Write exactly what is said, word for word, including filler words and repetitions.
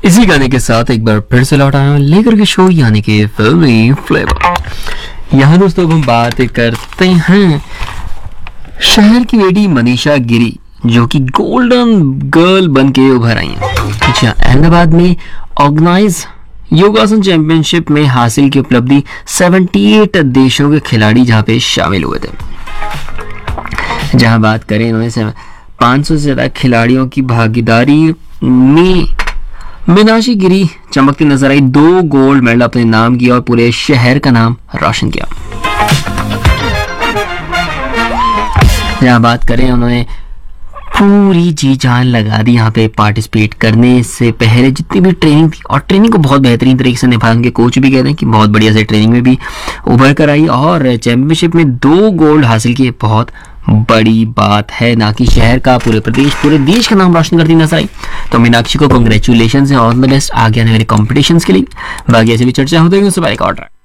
इसी गाने के साथ एक बार फिर से लौट आया हूं लेकर के शो यानी कि फिल्मी फ्लेवर। यहाँ दोस्तों हम बात करते हैं शहर की बेटी मनीषा गिरी जो कि गोल्डन गर्ल बन के उभर आई हैं। जहाँ अहमदाबाद में ऑर्गेनाइज योगासन चैंपियनशिप में हासिल की उपलब्धि अठहत्तर देशों के खिलाड़ी जहाँ पे शामिल हुए थे। जहाँ बात करें इन्होंने पाँच सौ से ज्यादा खिलाड़ियों की भागीदारी में मीनाक्षी गिरी चमकती नजर आई। दो गोल्ड मेडल अपने नाम किया और पूरे शहर का नाम रोशन किया। जहाँ बात करें उन्होंने पूरी जी जान लगा दी यहाँ पे पार्टिसिपेट करने से पहले जितनी भी ट्रेनिंग थी, और ट्रेनिंग को बहुत बेहतरीन तरीके से निभाया। उनके कोच भी कहते हैं कि बहुत बढ़िया से ट्रेनिंग में भी उभर कर आई और चैंपियनशिप में दो गोल्ड हासिल किए। बहुत बड़ी बात है, ना कि शहर का, पूरे प्रदेश पूरे देश का नाम रोशन करती नजर आई। तो मीनाक्षी को कांग्रेचुलेशन है, ऑल द बेस्ट आगे आने वाले कॉम्पिटिशंस के लिए। बाकी ऐसे भी चर्चा होते हैं।